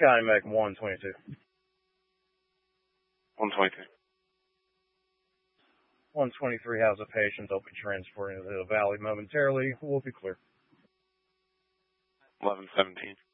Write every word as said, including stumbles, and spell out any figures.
County Mech one twenty-two. one twenty-two. one twenty-three has a patient. They'll be transporting to the valley momentarily. We'll be clear. eleven seventeen.